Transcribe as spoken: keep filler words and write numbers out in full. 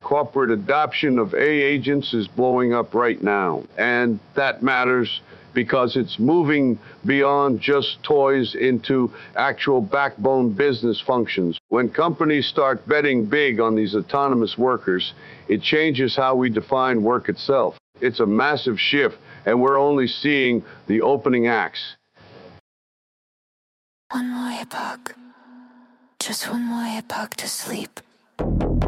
corporate adoption of A I agents is blowing up right now. And that matters because it's moving beyond just toys into actual backbone business functions. When companies start betting big on these autonomous workers, it changes how we define work itself. It's a massive shift, and we're only seeing the opening acts. One more epoch. Just one more epoch to sleep.